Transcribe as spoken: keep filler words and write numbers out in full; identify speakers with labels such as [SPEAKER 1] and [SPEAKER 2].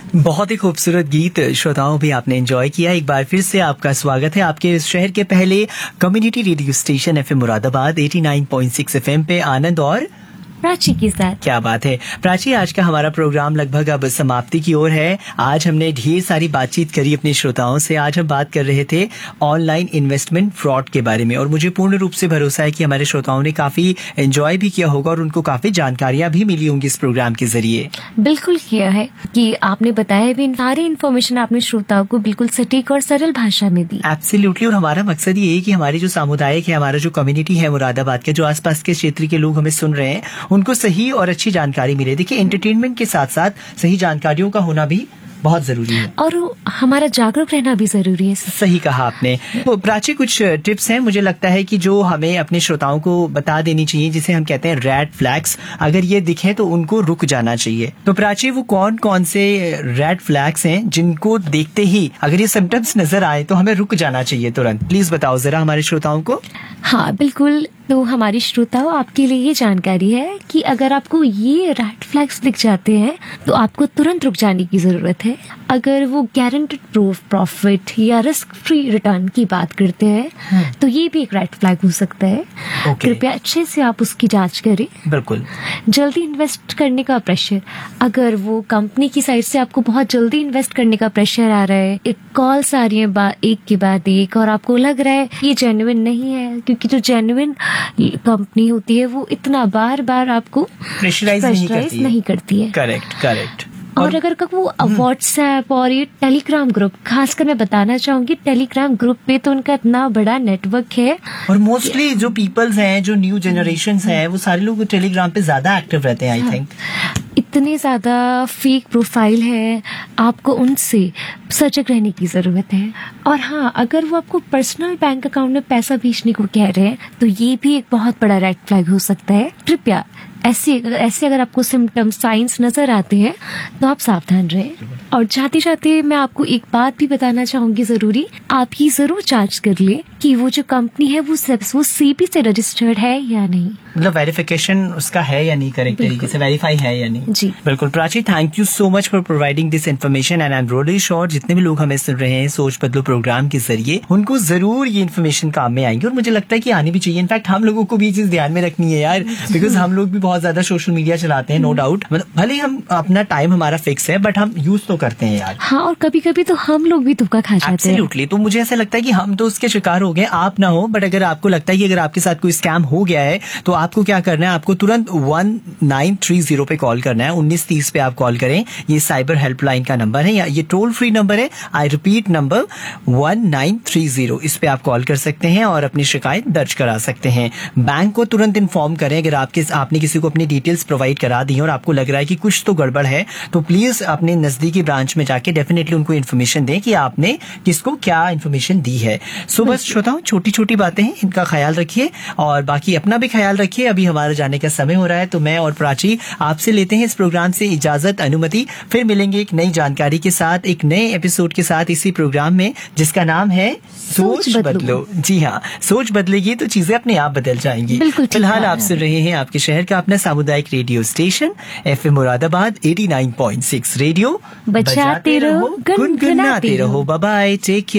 [SPEAKER 1] बहुत ही खूबसूरत गीत श्रोताओं भी आपने एंजॉय किया। एक बार फिर से आपका स्वागत है आपके इस शहर के पहले community radio station FM Moradabad नवासी पॉइंट छह एफएम पे आनंद और
[SPEAKER 2] प्राची के साथ।
[SPEAKER 1] क्या बात है प्राची, आज का हमारा प्रोग्राम लगभग अब समाप्ति की ओर है। आज हमने ढेर सारी बातचीत करी अपने श्रोताओं से। आज हम बात कर रहे थे ऑनलाइन इन्वेस्टमेंट फ्रॉड के बारे में और मुझे पूर्ण रूप से भरोसा है कि हमारे श्रोताओं ने काफी एंजॉय भी किया होगा और उनको काफी जानकारियां भी मिली होंगी इस प्रोग्राम के जरिए।
[SPEAKER 2] बिल्कुल किया है कि आपने बताया भी, सारी इन्फॉर्मेशन आपने श्रोताओं को बिल्कुल सटीक और सरल भाषा में दी।
[SPEAKER 1] एब्सोल्युटली। और हमारा मकसद ये है कि हमारी जो सामुदायिक है, हमारा जो कम्युनिटी है मुरादाबाद के, जो आसपास के क्षेत्र के लोग हमें सुन रहे हैं, उनको सही और अच्छी जानकारी मिले। देखिए, एंटरटेनमेंट के साथ साथ सही जानकारियों का होना भी बहुत जरूरी है
[SPEAKER 2] और हमारा जागरूक रहना भी जरूरी है।
[SPEAKER 1] सही कहा आपने। तो प्राची, कुछ टिप्स हैं मुझे लगता है कि जो हमें अपने श्रोताओं को बता देनी चाहिए, जिसे हम कहते हैं रेड फ्लैग्स। अगर ये दिखे तो उनको रुक जाना चाहिए। तो प्राची, वो कौन कौन से रेड फ्लैग्स हैं जिनको देखते ही अगर ये सिम्टम्स नजर आए तो हमें रुक जाना चाहिए तुरंत? प्लीज बताओ जरा हमारे श्रोताओं को।
[SPEAKER 2] हाँ बिल्कुल। तो हमारे श्रोताओं, आपके लिए ये जानकारी है कि अगर आपको ये रेड फ्लैग्स दिख जाते हैं तो आपको तुरंत रुक जाने की जरूरत है। अगर वो गारंटेड प्रूफ प्रॉफिट या रिस्क फ्री रिटर्न की बात करते हैं तो ये भी एक रेड फ्लैग हो सकता है।
[SPEAKER 1] okay.
[SPEAKER 2] कृपया अच्छे से आप उसकी जांच करें।
[SPEAKER 1] बिल्कुल।
[SPEAKER 2] जल्दी इन्वेस्ट करने का प्रेशर, अगर वो कंपनी की साइड से आपको बहुत जल्दी इन्वेस्ट करने का प्रेशर आ रहा है, एक कॉल्स आ रही है एक के बाद एक, और आपको लग रहा है ये जेन्युइन नहीं है, क्योंकि जो जेन्युइन कंपनी होती है वो इतना बार बार आपको
[SPEAKER 1] प्रेशराइज नहीं करती है।
[SPEAKER 2] नहीं करती है।
[SPEAKER 1] Correct correct.
[SPEAKER 2] और, और अगर वो व्हाट्सएप और ये टेलीग्राम ग्रुप, खासकर मैं बताना चाहूंगी टेलीग्राम ग्रुप पे तो उनका इतना बड़ा नेटवर्क है।
[SPEAKER 1] और मोस्टली जो पीपल्स हैं, जो न्यू जनरेशन हैं, वो सारे लोग टेलीग्राम पे ज्यादा एक्टिव रहते हैं। आई थिंक
[SPEAKER 2] इतने ज्यादा फेक प्रोफाइल है, आपको उनसे सजग रहने की जरूरत है। और हाँ, अगर वो आपको पर्सनल बैंक अकाउंट में पैसा भेजने को कह रहे हैं तो ये भी एक बहुत बड़ा रेड फ्लैग हो सकता है। कृपया ऐसे ऐसे अगर आपको सिम्टम्स साइंस नजर आते हैं तो आप सावधान रहें। और जाते जाते मैं आपको एक बात भी बताना चाहूंगी जरूरी, आप ये जरूर जांच कर ले कि वो जो कंपनी है वो वो सीबी से रजिस्टर्ड है या नहीं,
[SPEAKER 1] मतलब वेरिफिकेशन उसका है या नहीं, करेक्ट तरीके से वेरीफाई है या नहीं।
[SPEAKER 2] जी
[SPEAKER 1] बिल्कुल। Prachi, thank you so much for providing this information and I am really sure जितने भी लोग हमें सुन रहे हैं सोच बदलो प्रोग्राम के जरिए, उनको जरूर ये इन्फॉर्मेशन काम में आएंगी और मुझे लगता है कि आनी भी चाहिए। इनफैक्ट हम लोगों को भी चीज ध्यान में रखनी है यार, बिकॉज हम लोग भी बहुत ज्यादा सोशल मीडिया चलाते हैं, नो डाउट। मतलब भले हम अपना टाइम हमारा फिक्स है बट हम यूज तो करते हैं यार।
[SPEAKER 2] हाँ, और कभी कभी तो हम लोग भी धोखा खा जाते हैं।
[SPEAKER 1] एब्सोल्युटली। तो मुझे ऐसा लगता है कि हम तो उसके शिकार हो गए, आप ना हो। बट अगर आपको लगता है कि अगर आपके साथ कोई स्कैम हो गया है तो आपको क्या करना है, आपको तुरंत वन नाइन थ्री जीरो पे कॉल करना है। उन्नीस तीस पे आप कॉल करें। ये साइबर हेल्पलाइन का नंबर है या ये टोल फ्री नंबर है। I repeat, number one nine three zero. इस पे आप कॉल कर सकते हैं और अपनी शिकायत दर्ज करा सकते हैं। बैंक को तुरंत इन्फॉर्म करें अगर आपके आपने किसी को अपनी डिटेल्स प्रोवाइड करा दी और आपको लग रहा है कि कुछ तो गड़बड़ है, तो प्लीज अपने नजदीकी ब्रांच में जाके डेफिनेटली उनको इन्फॉर्मेशन दें कि आपने किसको क्या इन्फॉर्मेशन दी है। सो बस श्रोताओं, छोटी छोटी बातें हैं, इनका ख्याल रखिए और बाकी अपना भी ख्याल रखिए। अभी हमारा जाने का समय हो रहा है तो मैं और प्राची आपसे लेते हैं इस प्रोग्राम से इजाजत, अनुमति। फिर मिलेंगे एक नई जानकारी के साथ, एक नए एपिसोड के साथ इसी प्रोग्राम में जिसका नाम है सोच, सोच बदलो।, बदलो। जी हाँ, सोच बदलेगी तो चीजें अपने आप बदल जाएंगी। फिलहाल आप सुन रहे हैं आपके शहर का अपना सामुदायिक रेडियो स्टेशन एफएम मुरादाबाद नवासी पॉइंट छह रेडियो।
[SPEAKER 2] बजाते रहो, गुनगुनाते रहो।
[SPEAKER 1] Bye bye, take care.